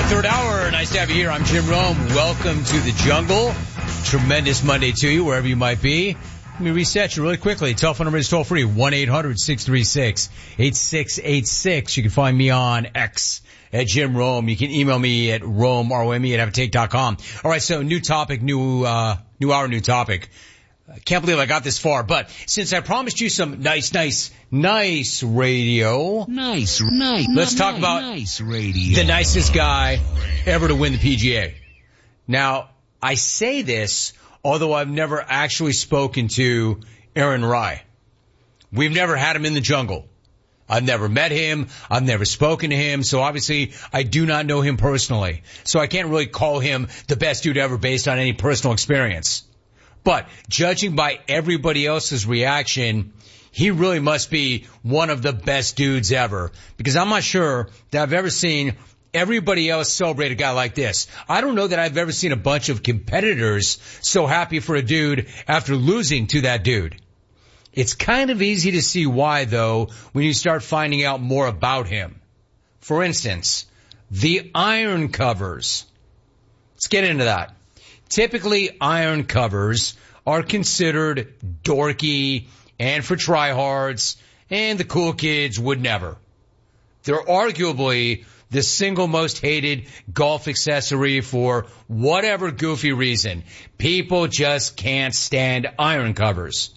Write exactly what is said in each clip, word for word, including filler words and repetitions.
our third hour. Nice to have you here. I'm Jim Rome. Welcome to the jungle. Tremendous Monday to you, wherever you might be. Let me reset you really quickly. Telephone number is toll free, one eight hundred six three six eight six eight six. You can find me on X at Jim Rome. You can email me at Rome, R O M E, at Have A Take dot com. All right, so new topic, new, uh, new hour, new topic. I can't believe I got this far, but since I promised you some nice, nice, nice radio. Nice, nice. Let's talk nice, about nice radio. The nicest guy ever to win the P G A. Now, I say this, although I've never actually spoken to Aaron Rai. We've never had him in the jungle. I've never met him. I've never spoken to him. So obviously, I do not know him personally. So I can't really call him the best dude ever based on any personal experience. But judging by everybody else's reaction, he really must be one of the best dudes ever. Because I'm not sure that I've ever seen everybody else celebrate a guy like this. I don't know that I've ever seen a bunch of competitors so happy for a dude after losing to that dude. It's kind of easy to see why, though, when you start finding out more about him. For instance, the iron covers. Let's get into that. Typically, iron covers are considered dorky and for tryhards, and the cool kids would never. They're arguably the single most hated golf accessory for whatever goofy reason. People just can't stand iron covers.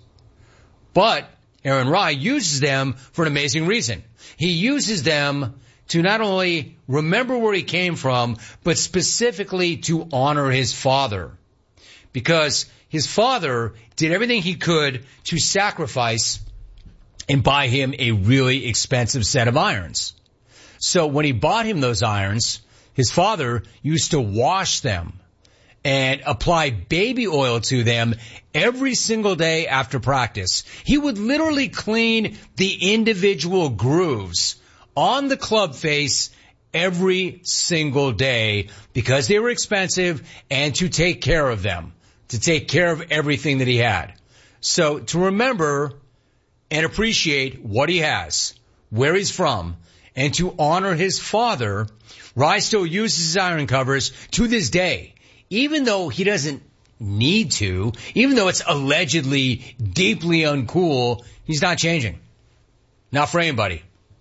But Aaron Rai uses them for an amazing reason. He uses them to not only remember where he came from, but specifically to honor his father. Because his father did everything he could to sacrifice and buy him a really expensive set of irons. So when he bought him those irons, his father used to wash them and apply baby oil to them every single day after practice. He would literally clean the individual grooves on the club face every single day because they were expensive and to take care of them, to take care of everything that he had. So to remember and appreciate what he has, where he's from, and to honor his father, Rai still uses his iron covers to this day. Even though he doesn't need to, even though it's allegedly deeply uncool, he's not changing. Not for anybody.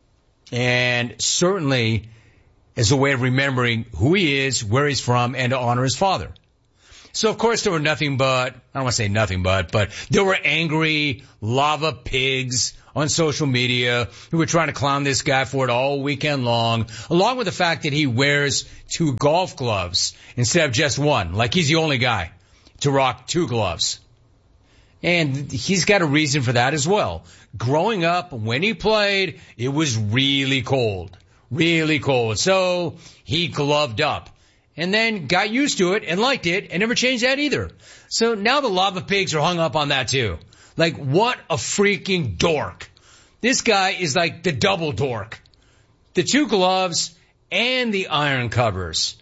And certainly as a way of remembering who he is, where he's from, and to honor his father. So, of course, there were nothing but, I don't want to say nothing but, but there were angry lava pigs on social media who were trying to clown this guy for it all weekend long, along with the fact that he wears two golf gloves instead of just one, like he's the only guy to rock two gloves. And he's got a reason for that as well. Growing up, when he played, it was really cold, really cold. So he gloved up. And then got used to it and liked it and never changed that either. So now the lava pigs are hung up on that too. Like, what a freaking dork. This guy is like the double dork. The two gloves and the iron covers.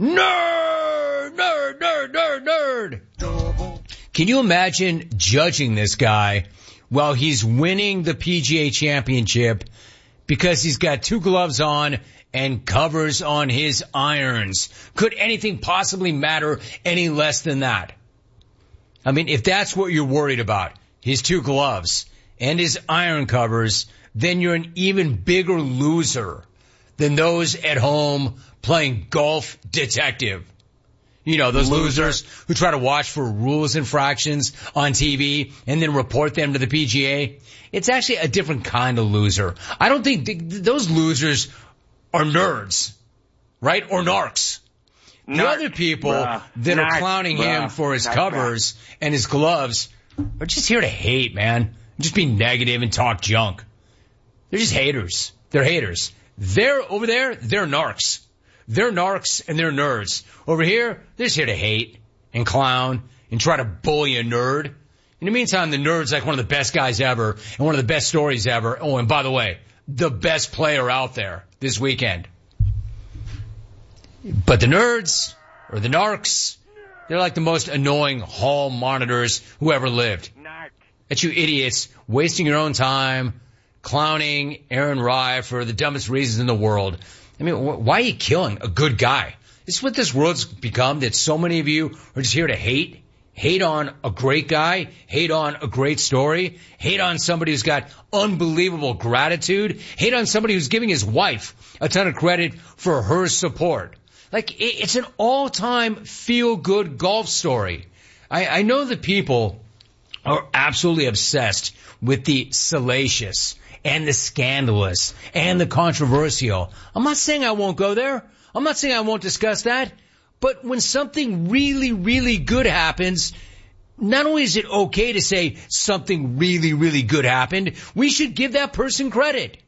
Nerd, nerd, nerd, nerd, nerd. Can you imagine judging this guy while he's winning the P G A championship because he's got two gloves on and covers on his irons? Could anything possibly matter any less than that? I mean, if that's what you're worried about, his two gloves and his iron covers, then you're an even bigger loser than those at home playing golf detective. You know, those Loser. losers who try to watch for rules infractions on T V and then report them to the P G A. It's actually a different kind of loser. I don't think th- those losers are nerds, right? Or narcs. The Narc, other people bruh. that Narc, are clowning bruh. him for his Narc, covers and his gloves are just here to hate, man. Just be negative and talk junk. They're just haters. They're haters. They're over there, they're narcs. They're narcs and they're nerds. Over here, they're just here to hate and clown and try to bully a nerd. In the meantime, the nerd's like one of the best guys ever and one of the best stories ever. Oh, and by the way, the best player out there this weekend. But the nerds, or the narcs, they're like the most annoying hall monitors who ever lived. Narc. That's you idiots wasting your own time, clowning Aaron Rai for the dumbest reasons in the world. I mean, wh- why are you killing a good guy? This is what this world's become, that so many of you are just here to hate. Hate on a great guy, hate on a great story, hate on somebody who's got unbelievable gratitude, hate on somebody who's giving his wife a ton of credit for her support. Like, it's an all-time feel-good golf story. I, I know that people are absolutely obsessed with the salacious and the scandalous and the controversial. I'm not saying I won't go there. I'm not saying I won't discuss that. But when something really, really good happens, not only is it okay to say something really, really good happened, we should give that person credit.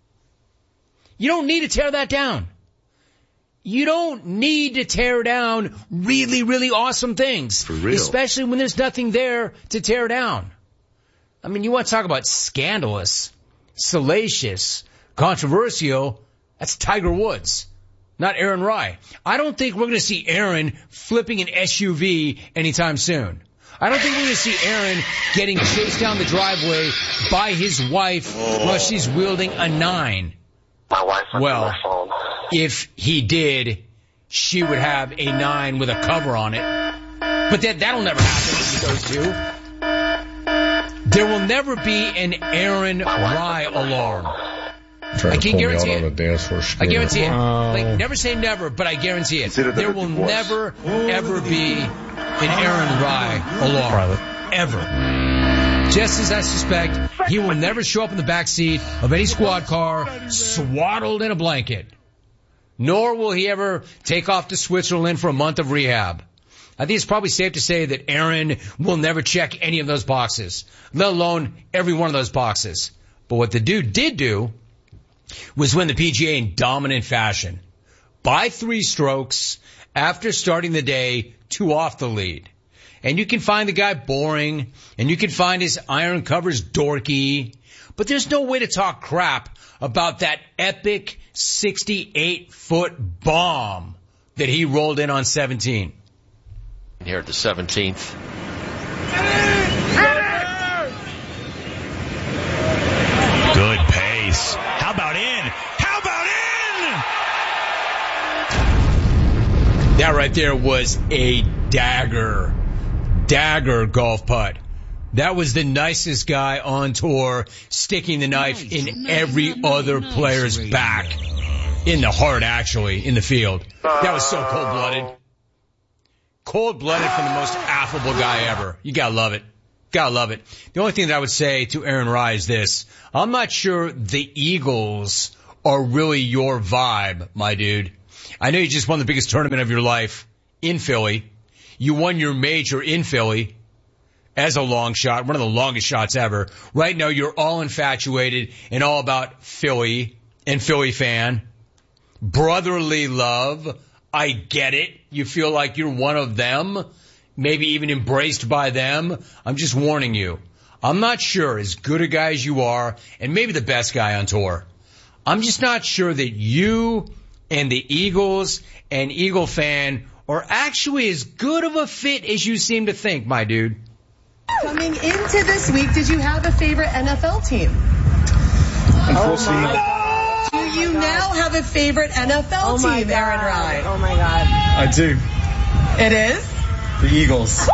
You don't need to tear that down. You don't need to tear down really, really awesome things. For real. Especially when there's nothing there to tear down. I mean, you want to talk about scandalous, salacious, controversial, that's Tiger Woods. Not Aaron Rye. I don't think we're going to see Aaron flipping an S U V anytime soon. I don't think we're going to see Aaron getting chased down the driveway by his wife while she's wielding a nine. My wife went Well, to my phone. If he did, she would have a nine with a cover on it. But that, that'll never happen with those two. There will never be an Aaron Rye alarm. I can guarantee it. I guarantee it. Like, never say never, but I guarantee it. There will never, ever be an Aaron Rye alarm. Ever. Just as I suspect, he will never show up in the backseat of any squad car swaddled in a blanket. Nor will he ever take off to Switzerland for a month of rehab. I think it's probably safe to say that Aaron will never check any of those boxes, let alone every one of those boxes. But what the dude did do was win the P G A in dominant fashion by three strokes after starting the day two off the lead. And you can find the guy boring, and you can find his iron covers dorky, but there's no way to talk crap about that epic sixty-eight foot bomb that he rolled in on seventeen. Here at the seventeenth. Good pace. How about in? How about in? That right there was a dagger. Dagger golf putt. That was the nicest guy on tour, sticking the knife Nice, in nice, every nice, other nice player's radio. back. In the heart, actually, in the field. That was so cold-blooded. Cold-blooded from the most affable guy ever. You gotta love it. Gotta love it. The only thing that I would say to Aaron Rye is this. I'm not sure the Eagles are really your vibe, my dude. I know you just won the biggest tournament of your life in Philly. You won your major in Philly as a long shot, one of the longest shots ever. Right now, you're all infatuated and all about Philly and Philly fan. Brotherly love. I get it. You feel like you're one of them, maybe even embraced by them. I'm just warning you. I'm not sure, as good a guy as you are, and maybe the best guy on tour, I'm just not sure that you and the Eagles and Eagle fan are actually as good of a fit as you seem to think, my dude. Coming into this week, did you have a favorite N F L team? Unfortunately, Do you now have a favorite N F L Oh my team, Aaron Rye? God. Oh my God. I do. It is? The Eagles.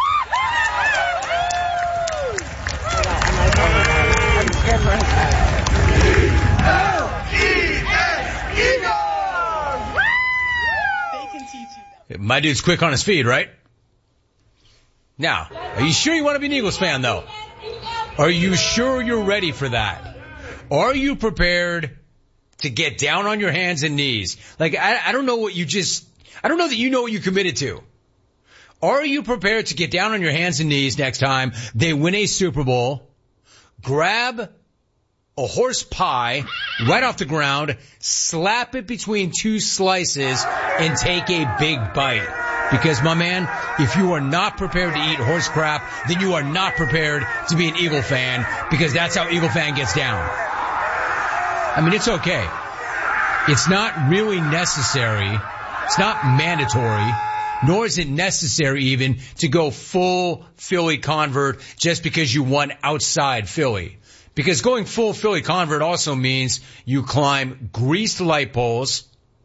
My dude's quick on his feet, right? Now, are you sure you want to be an Eagles fan, though? Are you sure you're ready for that? Are you prepared to get down on your hands and knees? Like, I, I don't know what you just, I don't know that you know what you committed to. Are you prepared to get down on your hands and knees next time they win a Super Bowl, grab a horse pie right off the ground, slap it between two slices, and take a big bite? Because, my man, if you are not prepared to eat horse crap, then you are not prepared to be an Eagle fan, because that's how Eagle fan gets down. I mean, it's okay. It's not really necessary. It's not mandatory, nor is it necessary even to go full Philly convert just because you won outside Philly. Because going full Philly convert also means you climb greased light poles,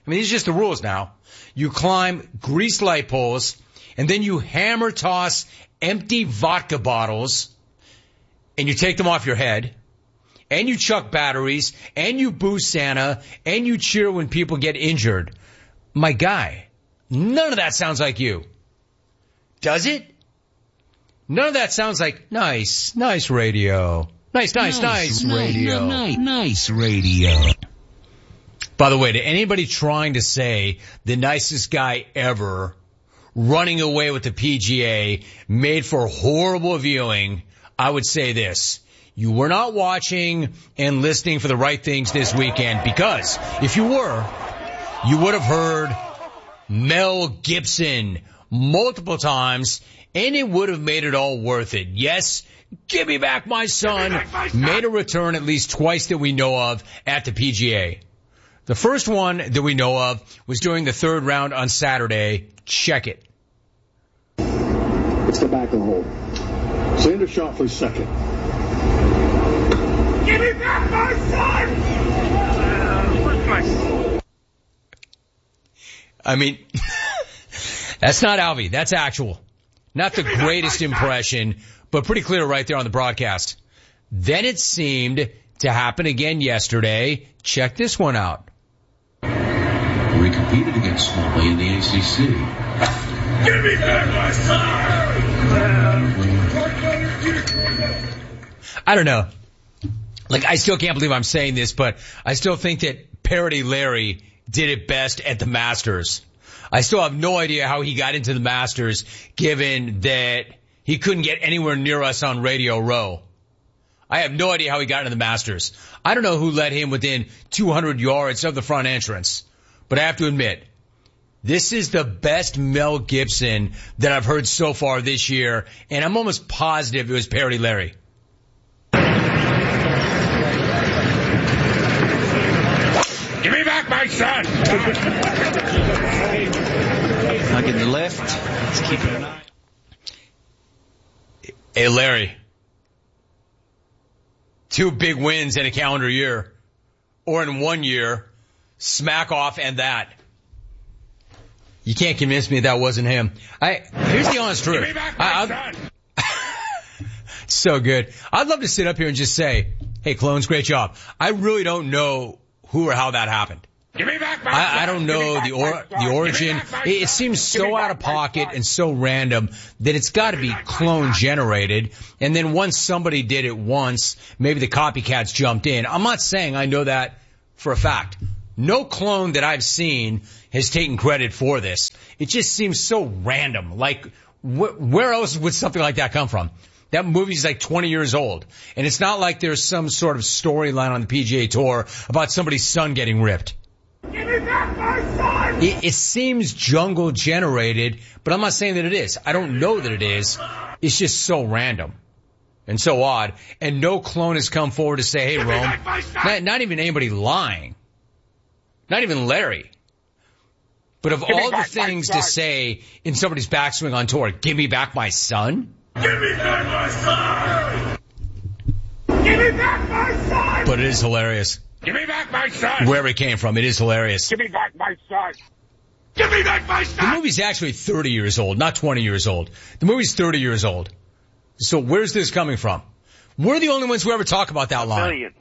I mean, these are just the rules now. You climb greased light poles, and then you hammer toss empty vodka bottles, and you take them off your head, and you chuck batteries, and you boo Santa, and you cheer when people get injured. My guy, none of that sounds like you. Does it? None of that sounds like nice, nice radio. Nice, nice, nice, nice radio. Nice, nice radio. By the way, to anybody trying to say the nicest guy ever running away with the P G A made for horrible viewing, I would say this. You were not watching and listening for the right things this weekend, because if you were, you would have heard Mel Gibson multiple times, and it would have made it all worth it. Yes, Give Me Back My Son back my son. made a return at least twice that we know of at the P G A. The first one that we know of was during the third round on Saturday. Check it. It's the back of the hole. Sanders shot for second. Give me back my son! Where's my son? I mean, that's not Alvy. That's actual. Not the greatest impression, but pretty clear right there on the broadcast. Then it seemed to happen again yesterday. Check this one out. We competed against Smalley in the A C C. Give me back my son! I don't know. Like, I still can't believe I'm saying this, but I still think that Parody Larry did it best at the Masters. I still have no idea how he got into the Masters, given that he couldn't get anywhere near us on Radio Row. I have no idea how he got into the Masters. I don't know who let him within two hundred yards of the front entrance. But I have to admit, this is the best Mel Gibson that I've heard so far this year, and I'm almost positive it was Parody Larry. Give me back my son! Hug in the left. Let's keep it an eye. Hey, Larry. Two big wins in a calendar year. Or in one year. Smack off and that. You can't convince me that wasn't him. I Here's the honest truth. Give me back my I, son! So good. I'd love to sit up here and just say, hey, Clones, great job. I really don't know who or how that happened. Give me back my I, son! I don't know the or, the origin. It, it seems so out of pocket and so random that it's got to be clone generated. And then once somebody did it once, maybe the copycats jumped in. I'm not saying I know that for a fact. No clone that I've seen has taken credit for this. It just seems so random. Like, wh- where else would something like that come from? That movie's like twenty years old. And it's not like there's some sort of storyline on the P G A Tour about somebody's son getting ripped. Give me back my son! It, it seems jungle generated, but I'm not saying that it is. I don't know that it is. It's just so random and so odd. And no clone has come forward to say, hey, Rome, not, not even anybody lying. Not even Larry. But of all the things to say in somebody's backswing on tour, give me back my son? Give me back my son! Give me back my son! But it is hilarious. Give me back my son! Wherever it came from, it is hilarious. Give me back my son! Give me back my son! The movie's actually thirty years old, not twenty years old. The movie's thirty years old. So where's this coming from? We're the only ones who ever talk about that line. Million.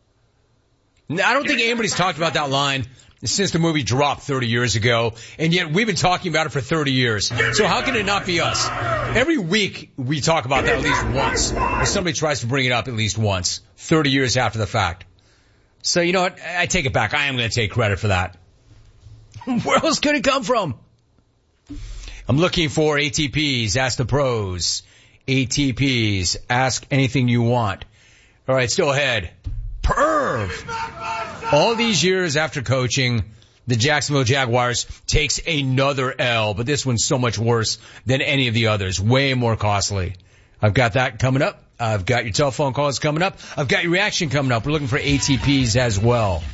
I don't think anybody's talked about that line since the movie dropped thirty years ago, and yet we've been talking about it for thirty years. So how can it not be us? Every week we talk about that at least once, or somebody tries to bring it up at least once, thirty years after the fact. So you know what? I take it back. I am going to take credit for that. Where else could it come from? I'm looking for A T Ps. Ask the pros. A T Ps. Ask anything you want. All right, still ahead. Perv. All these years after coaching, the Jacksonville Jaguars takes another L, but this one's so much worse than any of the others. Way more costly. I've got that coming up. I've got your telephone calls coming up. I've got your reaction coming up. We're looking for A T Ps as well.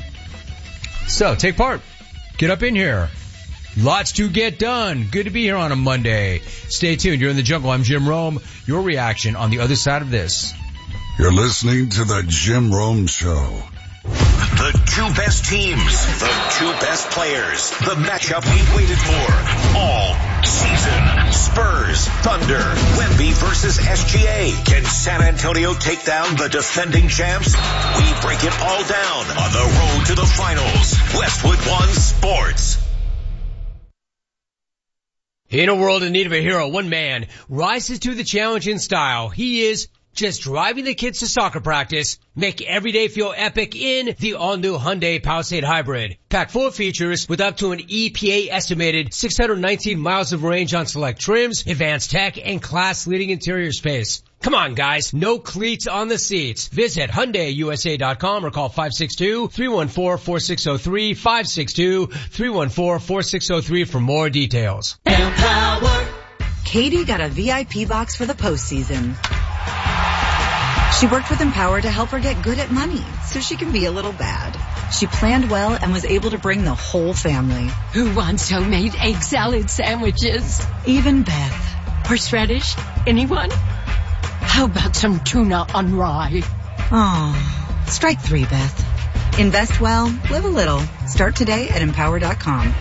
So take part. Get up in here. Lots to get done. Good to be here on a Monday. Stay tuned. You're in the jungle. I'm Jim Rome. Your reaction on the other side of this. You're listening to the Jim Rome Show. The two best teams, the two best players, the matchup we've waited for all season. Spurs, Thunder, Wemby versus S G A. Can San Antonio take down the defending champs? We break it all down on the road to the finals. Westwood One Sports. In a world in need of a hero, one man rises to the challenge in style. He is just driving the kids to soccer practice, make every day feel epic in the all-new Hyundai Palisade Hybrid. Packed full of features with up to an E P A estimated six hundred nineteen miles of range on select trims, advanced tech, and class-leading interior space. Come on, guys. No cleats on the seats. Visit Hyundai U S A dot com or call five six two, three one four, four six zero three, five six two, three one four, four six zero three for more details. Empower. Katie got a V I P box for the postseason. She worked with Empower to help her get good at money so she can be a little bad. She planned well and was able to bring the whole family. Who wants homemade egg salad sandwiches? Even Beth. Horseradish? Anyone? How about some tuna on rye? Oh, strike three, Beth. Invest well, live a little. Start today at empower dot com.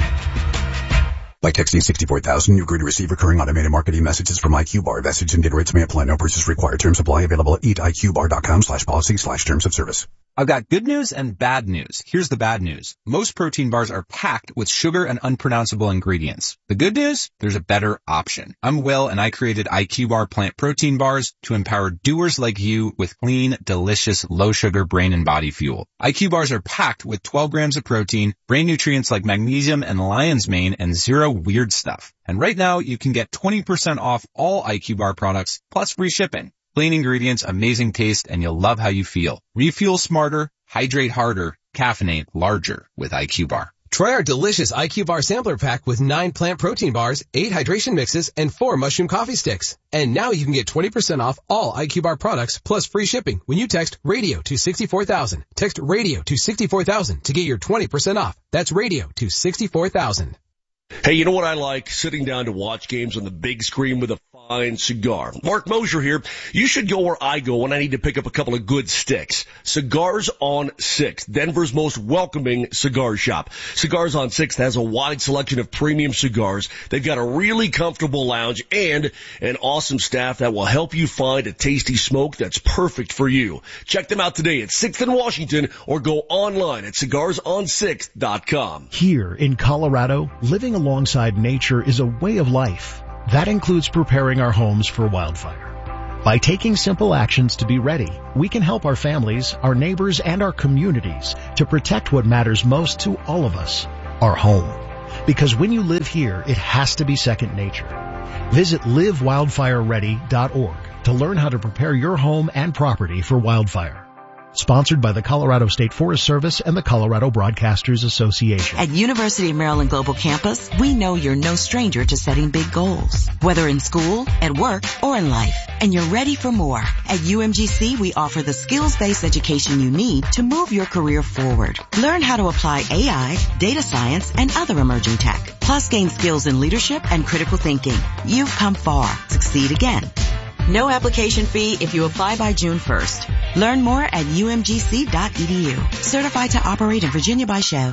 By texting sixty-four thousand, you agree to receive recurring automated marketing messages from IQBar. Message and data rates may apply. No purchase required. Terms apply. Available at eat I Q bar dot com slash policy slash terms of service. I've got good news and bad news. Here's the bad news. Most protein bars are packed with sugar and unpronounceable ingredients. The good news? There's a better option. I'm Will, and I created IQBar plant protein bars to empower doers like you with clean, delicious, low-sugar brain and body fuel. I Q bars are packed with twelve grams of protein, brain nutrients like magnesium and lion's mane, and zero weird stuff. And right now, you can get twenty percent off all I Q bar products, plus free shipping. Clean ingredients, amazing taste, and you'll love how you feel. Refuel smarter, hydrate harder, caffeinate larger with IQBar. Try our delicious IQBar sampler pack with nine plant protein bars, eight hydration mixes, and four mushroom coffee sticks. And now you can get twenty percent off all IQBar products plus free shipping when you text radio to sixty-four thousand. Text radio to sixty-four thousand to get your twenty percent off. That's radio to sixty-four thousand. Hey, you know what I like? Sitting down to watch games on the big screen with a fine cigar. Mark Mosier here. You should go where I go when I need to pick up a couple of good sticks. Cigars on Sixth, Denver's most welcoming cigar shop. Cigars on Sixth has a wide selection of premium cigars. They've got a really comfortable lounge and an awesome staff that will help you find a tasty smoke that's perfect for you. Check them out today at Sixth and Washington or go online at cigars on sixth dot com. Here in Colorado, living alongside nature is a way of life. That includes preparing our homes for wildfire. By taking simple actions to be ready, we can help our families, our neighbors, and our communities to protect what matters most to all of us, our home. Because when you live here, it has to be second nature. Visit live wildfire ready dot org to learn how to prepare your home and property for wildfire. Sponsored by the Colorado State Forest Service and the Colorado Broadcasters Association. At University of Maryland Global Campus, we know you're no stranger to setting big goals, whether in school, at work, or in life, and you're ready for more. At U M G C, we offer the skills-based education you need to move your career forward. Learn how to apply A I, data science, and other emerging tech, plus gain skills in leadership and critical thinking. You've come far. Succeed again. No application fee if you apply by June first. Learn more at U M G C dot E D U. Certified to operate in Virginia by Chev.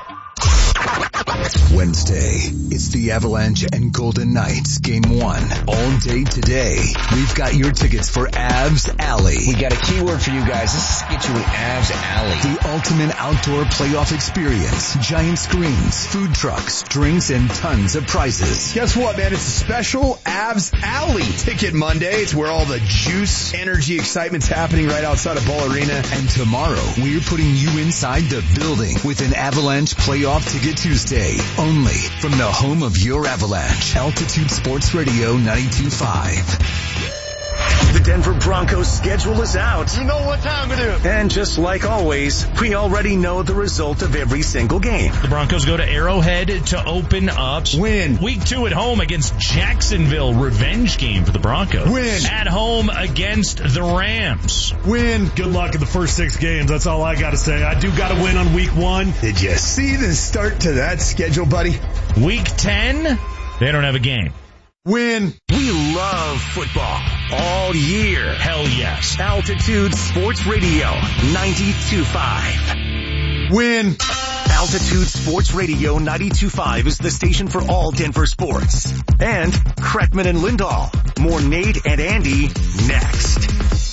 Wednesday, it's the Avalanche and Golden Knights game one. All day today, we've got your tickets for Avs Alley. We got a keyword for you guys. This is get you an Avs Alley. The ultimate outdoor playoff experience. Giant screens, food trucks, drinks, and tons of prizes. Guess what, man? It's a special Avs Alley Ticket Monday. It's where all the juice, energy, excitement's happening right outside of Ball Arena. And tomorrow, we're putting you inside the building with an Avalanche Playoff Ticket Tuesday. Only from the home of your Avalanche. Altitude Sports Radio ninety-two point five. The Denver Broncos schedule is out. You know what time it is. And just like always, we already know the result of every single game. The Broncos go to Arrowhead to open up. Win. Week two at home against Jacksonville. Revenge game for the Broncos. Win. At home against the Rams. Win. Good luck in the first six games. That's all I got to say. I do got to win on week one. Did you see the start to that schedule, buddy? Week ten, they don't have a game. Win. We love football all year. Hell yes. Altitude Sports Radio ninety-two point five. Win. Altitude Sports Radio ninety-two point five is the station for all Denver sports. And Kreckman and Lindahl. More Nate and Andy next.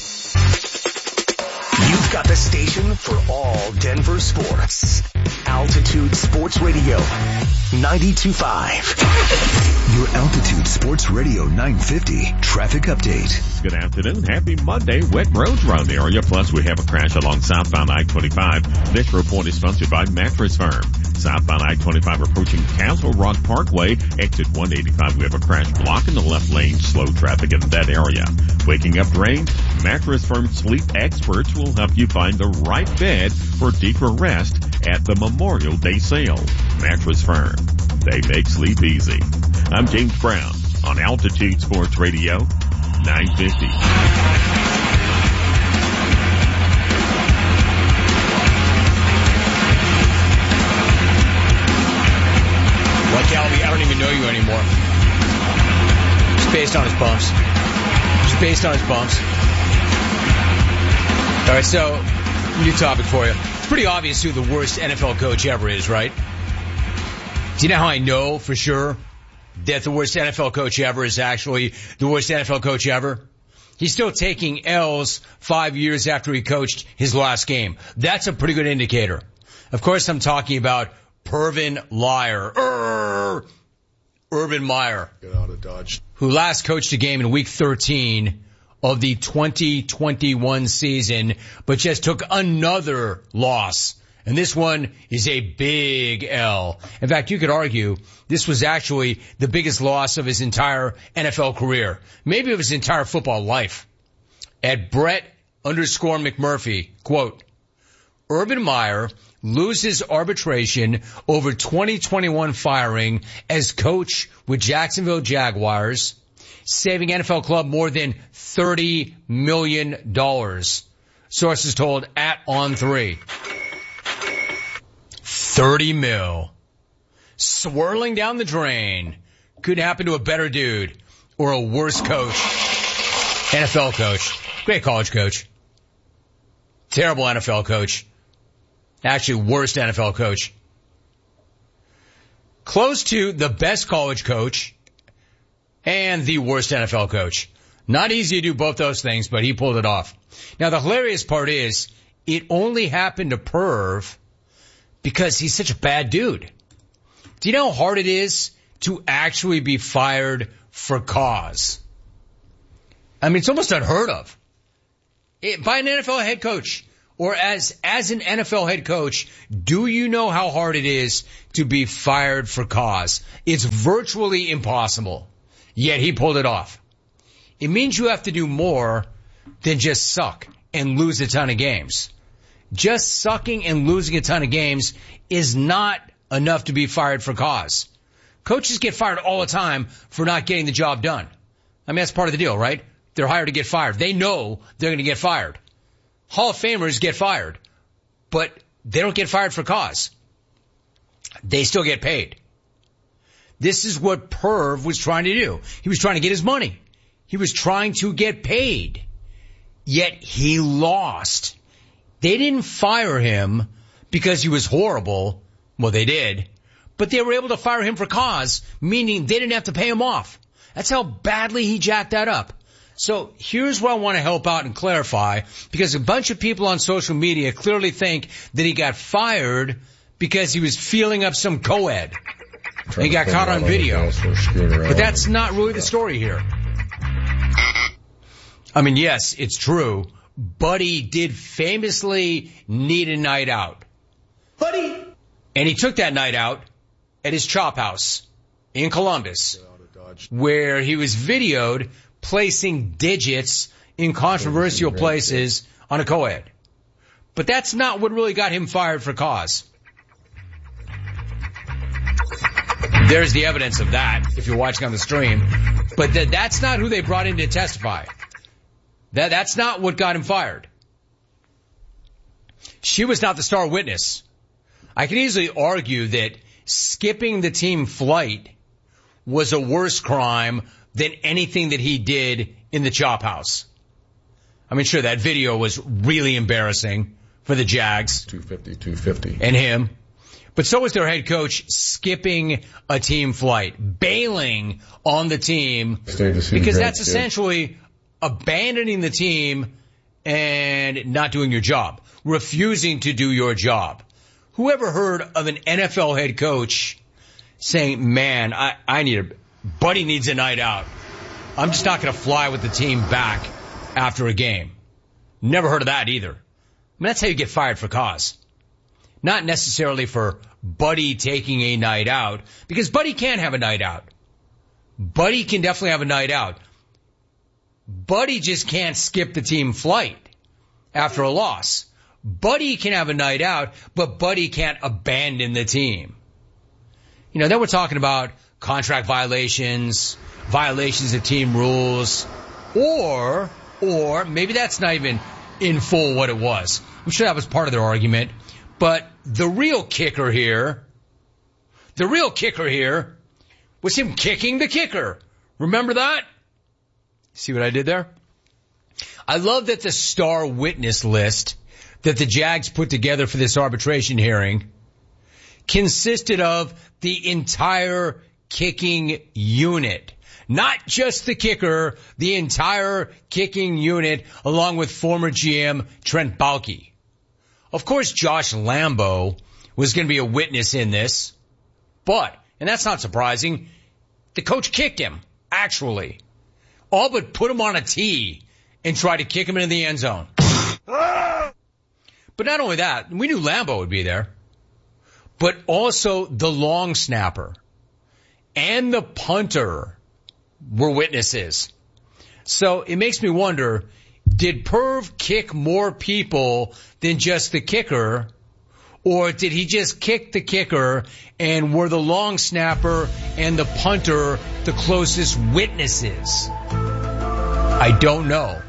You've got the station for all Denver sports. Altitude Sports Radio ninety-two point five. Your Altitude Sports Radio nine fifty traffic update. Good afternoon. Happy Monday. Wet roads around the area. Plus, we have a crash along southbound I twenty-five. This report is sponsored by Mattress Firm. Southbound I twenty-five approaching Castle Rock Parkway. Exit one eighty-five. We have a crash blocking the left lane. Slow traffic in that area. Waking up drained? Mattress Firm sleep experts will help you find the right bed for deeper rest at the Memorial Day sale. Mattress Firm. They make sleep easy. I'm James Brown on Altitude Sports Radio nine fifty. Well, Calvi, I don't even know you anymore. Just based on his bumps. Just based on his bumps. All right, so, new topic for you. It's pretty obvious who the worst N F L coach ever is, right? Do you know how I know for sure that the worst N F L coach ever is actually the worst N F L coach ever? He's still taking L's five years after he coached his last game. That's a pretty good indicator. Of course, I'm talking about Pervin Liar. Urgh. Urban Meyer. Get out of Dodge. Who last coached a game in week thirteen of the twenty twenty-one season, but just took another loss. And this one is a big L. In fact, you could argue this was actually the biggest loss of his entire N F L career. Maybe of his entire football life. At Brett underscore McMurphy, quote, Urban Meyer loses arbitration over twenty twenty-one firing as coach with Jacksonville Jaguars, saving N F L club more than thirty million dollars. Sources told at On three. thirty mil. Swirling down the drain. Could happen to a better dude or a worse coach. N F L coach. Great college coach. Terrible N F L coach. Actually, worst N F L coach. Close to the best college coach and the worst N F L coach. Not easy to do both those things, but he pulled it off. Now, the hilarious part is it only happened to Perv because he's such a bad dude. Do you know how hard it is to actually be fired for cause? I mean, it's almost unheard of. It, by an N F L head coach. Or as, as an N F L head coach, do you know how hard it is to be fired for cause? It's virtually impossible. Yet he pulled it off. It means you have to do more than just suck and lose a ton of games. Just sucking and losing a ton of games is not enough to be fired for cause. Coaches get fired all the time for not getting the job done. I mean, that's part of the deal, right? They're hired to get fired. They know they're going to get fired. Hall of Famers get fired, but they don't get fired for cause. They still get paid. This is what Perv was trying to do. He was trying to get his money. He was trying to get paid. Yet he lost. They didn't fire him because he was horrible. Well, they did. But they were able to fire him for cause, meaning they didn't have to pay him off. That's how badly he jacked that up. So here's where I want to help out and clarify, because a bunch of people on social media clearly think that he got fired because he was feeling up some co-ed. He got caught on video. But that's not really the story here. I mean, yes, it's true. Buddy did famously need a night out. Buddy! And he took that night out at his chop house in Columbus, where he was videoed placing digits in controversial places on a co-ed. But that's not what really got him fired for cause. There's the evidence of that if you're watching on the stream. But th- that's not who they brought in to testify. That That's not what got him fired. She was not the star witness. I can easily argue that skipping the team flight was a worse crime than anything that he did in the chop house. I mean, sure, that video was really embarrassing for the Jags. two fifty, two fifty. And him. But so was their head coach skipping a team flight, bailing on the team, because that's essentially abandoning the team and not doing your job, refusing to do your job. Whoever heard of an N F L head coach saying, man, I, I need a, Buddy needs a night out. I'm just not going to fly with the team back after a game. Never heard of that either. I mean, that's how you get fired for cause. Not necessarily for Buddy taking a night out, because Buddy can have a night out. Buddy can definitely have a night out. Buddy just can't skip the team flight after a loss. Buddy can have a night out, but Buddy can't abandon the team. You know, then we're talking about contract violations, violations of team rules, or, or maybe that's not even in full what it was. I'm sure that was part of their argument. But the real kicker here, the real kicker here was him kicking the kicker. Remember that? See what I did there? I love that the star witness list that the Jags put together for this arbitration hearing consisted of the entire kicking unit. Not just the kicker, the entire kicking unit, along with former G M Trent Baalke. Of course, Josh Lambo was going to be a witness in this, but, and that's not surprising, the coach kicked him, actually. All but put him on a tee and tried to kick him into the end zone. But not only that, we knew Lambo would be there, but also the long snapper and the punter were witnesses. So it makes me wonder, did Perv kick more people than just the kicker, or did he just kick the kicker and were the long snapper and the punter the closest witnesses? I don't know.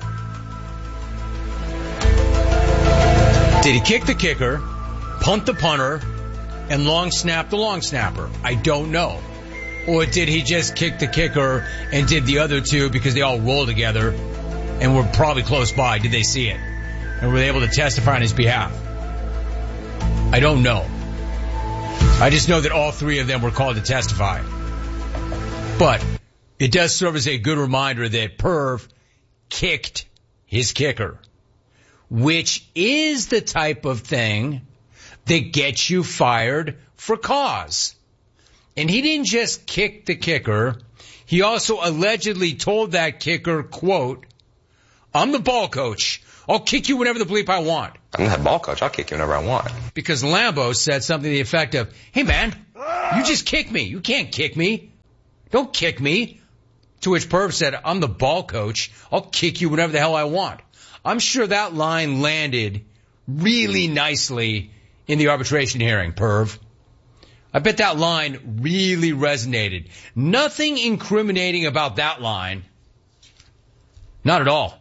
Did he kick the kicker, punt the punter, and long snap the long snapper? I don't know. Or did he just kick the kicker and did the other two because they all rolled together and were probably close by? Did they see it? And were they able to testify on his behalf? I don't know. I just know that all three of them were called to testify. But it does serve as a good reminder that Perv kicked his kicker, which is the type of thing that gets you fired for cause. And he didn't just kick the kicker. He also allegedly told that kicker, quote, I'm the ball coach. I'll kick you whenever the bleep I want. I'm the head ball coach. I'll kick you whenever I want. Because Lambo said something to the effect of, hey man, you just kick me. You can't kick me. Don't kick me. To which Perv said, I'm the ball coach. I'll kick you whenever the hell I want. I'm sure that line landed really nicely in the arbitration hearing, Perv. I bet that line really resonated. Nothing incriminating about that line. Not at all.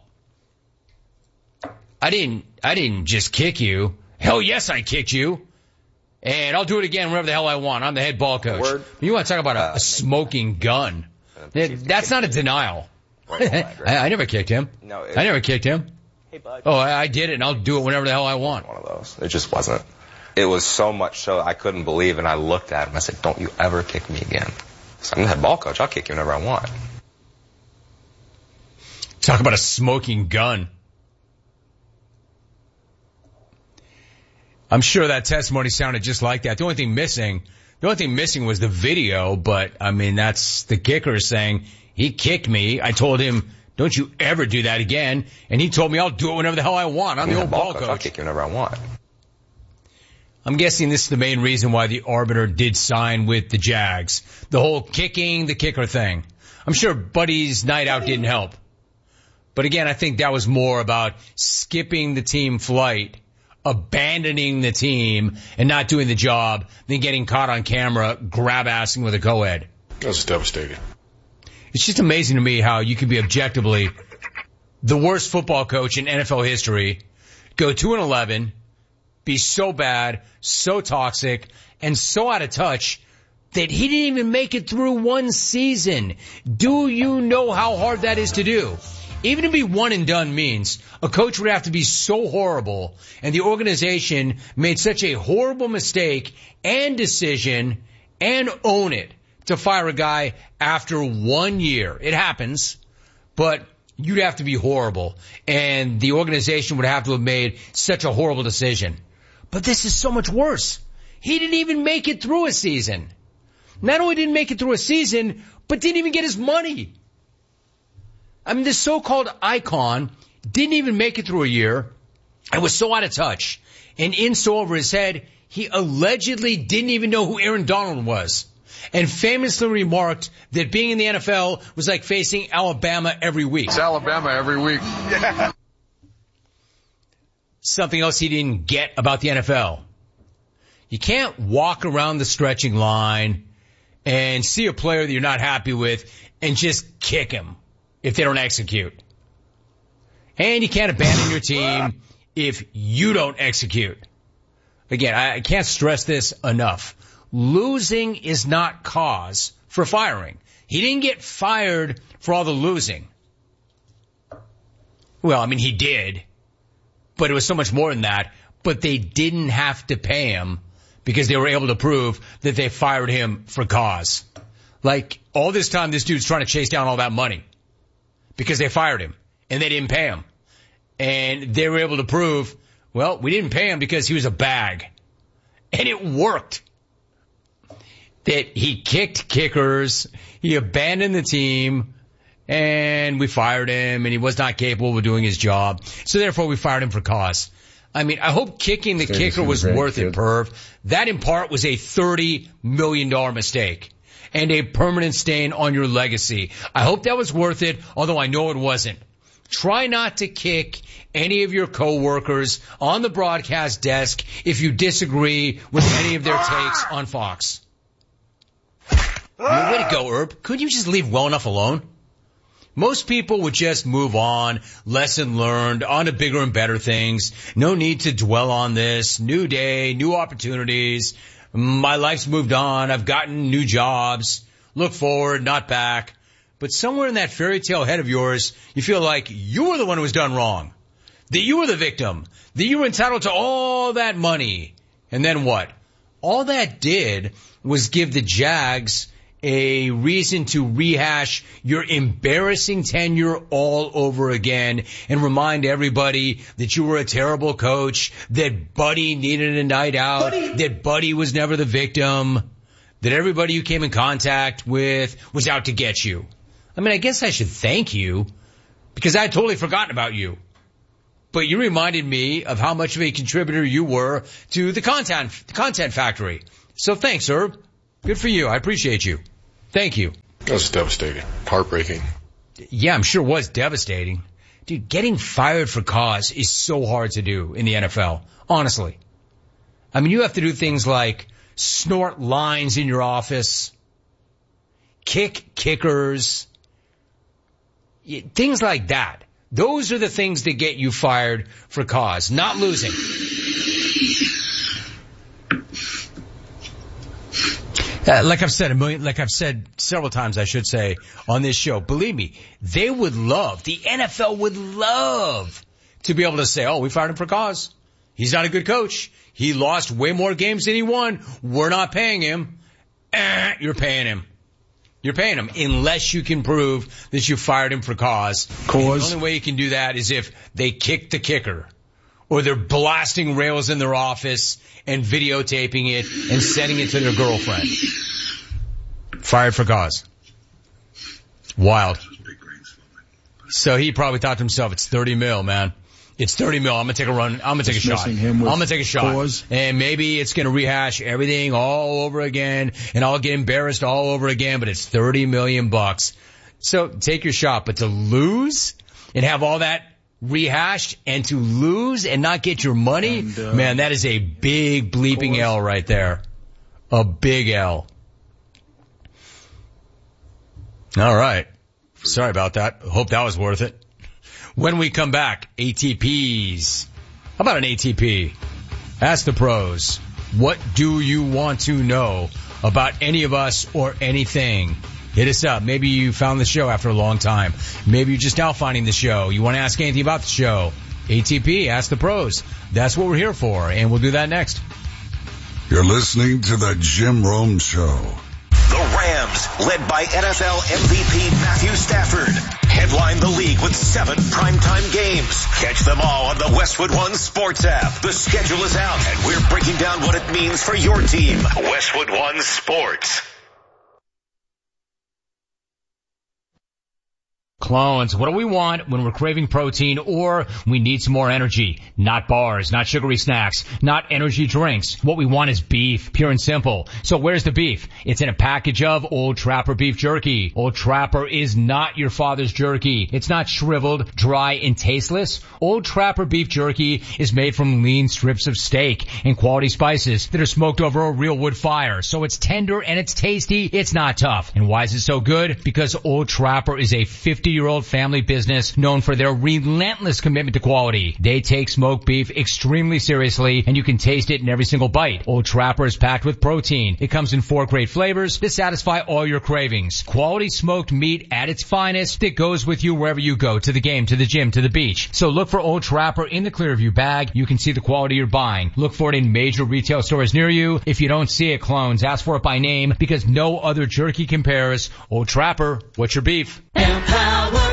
I didn't, I didn't just kick you. Hell yes, I kicked you. And I'll do it again whenever the hell I want. I'm the head ball coach. Word. You want to talk about a, a smoking gun. That's not a denial. I, I never kicked him. No, I never kicked him. Hey, bud. Oh, I, I did it, and I'll do it whenever the hell I want. One of those. It just wasn't. It was so much so I couldn't believe, and I looked at him. I said, don't you ever kick me again. So I'm the head ball coach. I'll kick you whenever I want. Talk about a smoking gun. I'm sure that testimony sounded just like that. The only thing missing, the only thing missing was the video, but I mean, that's the kicker saying, he kicked me. I told him, don't you ever do that again. And he told me, I'll do it whenever the hell I want. I'm the old ball coach. I'll kick you whenever I want. I'm guessing this is the main reason why the arbiter did sign with the Jags. The whole kicking the kicker thing. I'm sure Buddy's night out didn't help. But again, I think that was more about skipping the team flight, abandoning the team, and not doing the job than getting caught on camera grab-assing with a co-ed. That's devastating. It's just amazing to me how you can be objectively the worst football coach in N F L history, go two and eleven, be so bad, so toxic, and so out of touch that he didn't even make it through one season. Do you know how hard that is to do? Even to be one and done means a coach would have to be so horrible and the organization made such a horrible mistake and decision and own it to fire a guy after one year. It happens, but you'd have to be horrible and the organization would have to have made such a horrible decision. But this is so much worse. He didn't even make it through a season. Not only didn't make it through a season, but didn't even get his money. I mean, this so-called icon didn't even make it through a year and was so out of touch and in so over his head, he allegedly didn't even know who Aaron Donald was and famously remarked that being in the N F L was like facing Alabama every week. It's Alabama every week. Yeah. Something else he didn't get about the N F L. You can't walk around the stretching line and see a player that you're not happy with and just kick him if they don't execute. And you can't abandon your team if you don't execute. Again, I can't stress this enough. Losing is not cause for firing. He didn't get fired for all the losing. Well, I mean, he did, but it was so much more than that. But they didn't have to pay him because they were able to prove that they fired him for cause. Like, all this time, this dude's trying to chase down all that money because they fired him and they didn't pay him. And they were able to prove, well, we didn't pay him because he was a bag. And it worked. That he kicked kickers, he abandoned the team, and we fired him, and he was not capable of doing his job. So therefore, we fired him for cause. I mean, I hope kicking the kicker was worth it, Perv. That in part was a thirty million dollars mistake and a permanent stain on your legacy. I hope that was worth it, although I know it wasn't. Try not to kick any of your coworkers on the broadcast desk if you disagree with any of their takes on Fox. I mean, way to go, Herb. Could you just leave well enough alone? Most people would just move on, lesson learned, on to bigger and better things. No need to dwell on this. New day, new opportunities. My life's moved on. I've gotten new jobs. Look forward, not back. But somewhere in that fairy tale head of yours, you feel like you were the one who was done wrong. That you were the victim. That you were entitled to all that money. And then what? All that did was give the Jags a reason to rehash your embarrassing tenure all over again and remind everybody that you were a terrible coach, that Buddy needed a night out, Buddy. that Buddy was never the victim, that everybody you came in contact with was out to get you. I mean, I guess I should thank you because I had totally forgotten about you. But you reminded me of how much of a contributor you were to the content, the content factory. So thanks, Herb. Good for you. I appreciate you. Thank you. That was devastating. Heartbreaking. Yeah, I'm sure it was devastating. Dude, getting fired for cause is so hard to do in the N F L. Honestly. I mean, you have to do things like snort lines in your office, kick kickers, things like that. Those are the things that get you fired for cause, not losing. Uh, like I've said a million, like I've said several times, I should say, on this show, believe me, they would love, the N F L would love to be able to say, oh, we fired him for cause. He's not a good coach. He lost way more games than he won. We're not paying him. Eh, you're paying him. You're paying him unless you can prove that you fired him for cause. Cause. The only way you can do that is if they kick the kicker or they're blasting rails in their office and videotaping it and sending it to their girlfriend. Fired for cause. Wild. So he probably thought to himself, it's thirty mil, man. It's thirty mil. I'm going to take a run. I'm going to take a shot. I'm going to take a shot. Cause. And maybe it's going to rehash everything all over again and I'll get embarrassed all over again, but it's thirty million bucks. So take your shot. But to lose and have all that rehashed and to lose and not get your money, and, uh, man, that is a big bleeping L right there. A big L. All right. Sorry about that. Hope that was worth it. When we come back, A T Ps. How about an A T P? Ask the pros. What do you want to know about any of us or anything? Hit us up. Maybe you found the show after a long time. Maybe you're just now finding the show. You want to ask anything about the show. A T P, Ask the Pros. That's what we're here for, and we'll do that next. You're listening to the Jim Rome Show. The Rams, led by N F L M V P Matthew Stafford, headline the league with seven primetime games. Catch them all on the Westwood One Sports app. The schedule is out, and we're breaking down what it means for your team. Westwood One Sports. Clones, what do we want when we're craving protein or we need some more energy? Not bars, not sugary snacks, not energy drinks. What we want is beef, pure and simple. So where's the beef? It's in a package of Old Trapper beef jerky. Old Trapper is not your father's jerky. It's not shriveled, dry, and tasteless. Old Trapper beef jerky is made from lean strips of steak and quality spices that are smoked over a real wood fire. So it's tender and it's tasty. It's not tough. And why is it so good? Because Old Trapper is a fifty-year-old family business known for their relentless commitment to quality. They take smoked beef extremely seriously, and you can taste it in every single bite. Old Trapper is packed with protein. It comes in four great flavors to satisfy all your cravings. Quality smoked meat at its finest that goes with you wherever you go, to the game, to the gym, to the beach. So look for Old Trapper in the Clearview bag. You can see the quality you're buying. Look for it in major retail stores near you. If you don't see it, clones, ask for it by name, because no other jerky compares. Old Trapper, what's your beef? Empower.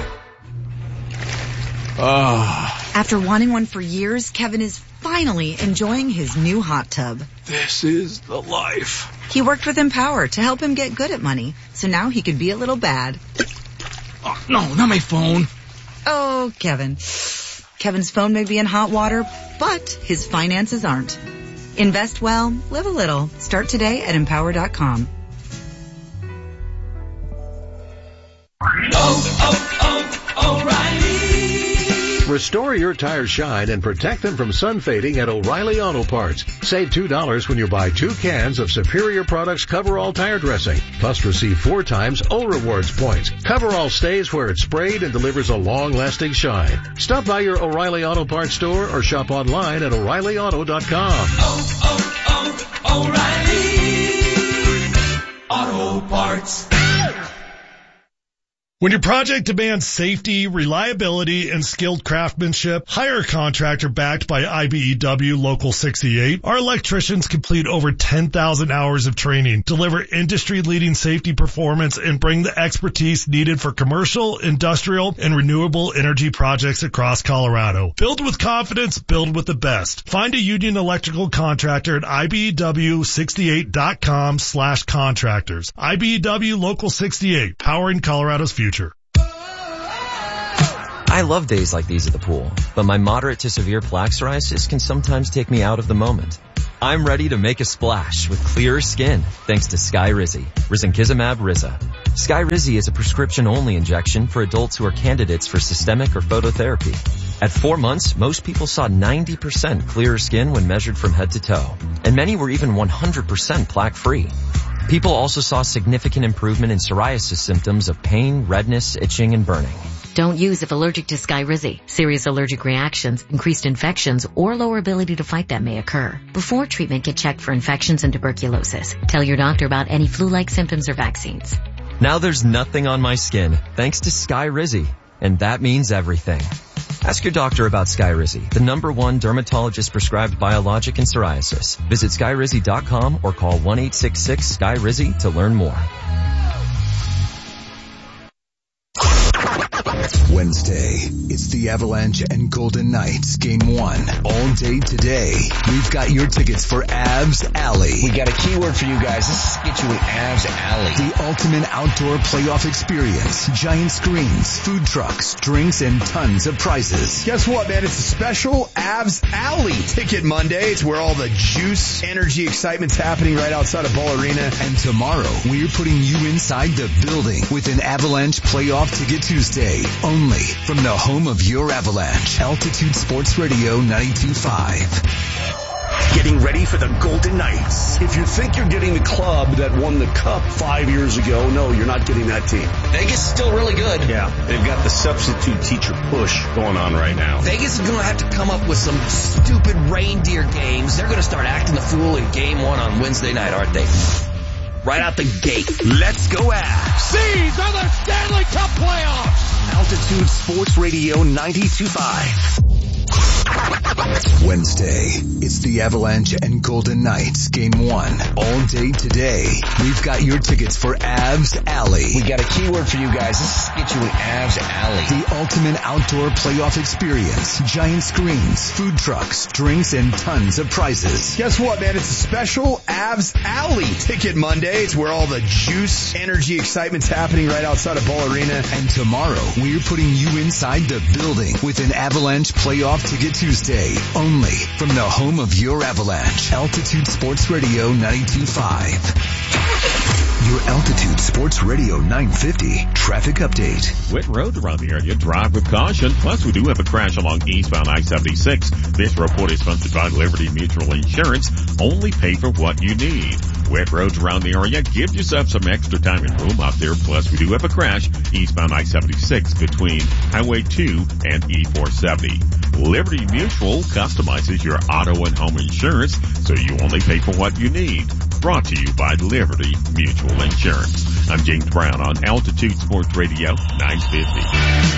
Oh. After wanting one for years, Kevin is finally enjoying his new hot tub. This is the life. He worked with Empower to help him get good at money, so now he could be a little bad. Oh, no, not my phone. Oh, Kevin. Kevin's phone may be in hot water, but his finances aren't. Invest well, live a little. Start today at empower dot com. Oh, oh, oh, O'Reilly. Restore your tires shine and protect them from sun fading at O'Reilly Auto Parts. Save two dollars when you buy two cans of Superior Products Coverall Tire Dressing. Plus receive four times O Rewards points. Coverall stays where it's sprayed and delivers a long-lasting shine. Stop by your O'Reilly Auto Parts store or shop online at O'Reilly Auto dot com. Oh, oh, oh, O'Reilly Auto Parts. When your project demands safety, reliability, and skilled craftsmanship, hire a contractor backed by I B E W Local sixty-eight. Our electricians complete over ten thousand hours of training, deliver industry-leading safety performance, and bring the expertise needed for commercial, industrial, and renewable energy projects across Colorado. Build with confidence, build with the best. Find a union electrical contractor at I B E W sixty-eight dot com slash contractors. I B E W Local sixty-eight, powering Colorado's future. I love days like these at the pool, but my moderate to severe plaque psoriasis can sometimes take me out of the moment. I'm ready to make a splash with clearer skin thanks to Skyrizi, Risankizumab Riza. Skyrizi is a prescription-only injection for adults who are candidates for systemic or phototherapy. At four months, most people saw ninety percent clearer skin when measured from head to toe, and many were even one hundred percent plaque-free. People also saw significant improvement in psoriasis symptoms of pain, redness, itching, and burning. Don't use if allergic to Skyrizi. Serious allergic reactions, increased infections, or lower ability to fight them may occur. Before treatment, get checked for infections and tuberculosis. Tell your doctor about any flu-like symptoms or vaccines. Now there's nothing on my skin thanks to Skyrizi, and that means everything. Ask your doctor about Skyrizi, the number one dermatologist prescribed biologic in psoriasis. Visit skyrizi dot com or call one eight six six S K Y R I Z Y to learn more. Wednesday, it's the Avalanche and Golden Knights game one. All day today, we've got your tickets for Avs Alley. We got a keyword for you guys. This is get you an Avs Alley. The ultimate outdoor playoff experience. Giant screens, food trucks, drinks, and tons of prizes. Guess what, man? It's a special Avs Alley Ticket Monday. It's where all the juice, energy, excitement's happening right outside of Ball Arena. And tomorrow, we're putting you inside the building with an Avalanche Playoff Ticket Tuesday. Only from the home of your Avalanche. Altitude Sports Radio ninety-two point five. Getting ready for the Golden Knights. If you think you're getting the club that won the cup five years ago, no, you're not getting that team. Vegas is still really good. Yeah, they've got the substitute teacher push going on right now. Vegas is going to have to come up with some stupid reindeer games. They're going to start acting the fool in game one on Wednesday night, aren't they? right out the gate. Let's go Avs. These are the Stanley Cup playoffs. Altitude Sports Radio ninety-two point five. Wednesday, it's the Avalanche and Golden Knights game one. All day today, we've got your tickets for Avs Alley. We got a keyword for you guys. This is get you an Avs Alley. The ultimate outdoor playoff experience. Giant screens, food trucks, drinks, and tons of prizes. Guess what, man? It's a special Avs Alley Ticket Monday. It's where all the juice, energy, excitement's happening right outside of Ball Arena. And tomorrow, we're putting you inside the building with an Avalanche Playoff Ticket Tuesday. Only from the home of your Avalanche. Altitude Sports Radio ninety-two point five. Your Altitude Sports Radio nine fifty traffic update. Wet roads around the area. Drive with caution. Plus, we do have a crash along eastbound I seventy-six. This report is sponsored by Liberty Mutual Insurance. Only pay for what you need. Wet roads around the area. Give yourself some extra time and room out there. Plus, we do have a crash eastbound I seventy-six between Highway two and E four seventy. Liberty Mutual customizes your auto and home insurance so you only pay for what you need. Brought to you by Liberty Mutual Insurance. I'm James Brown on Altitude Sports Radio nine fifty.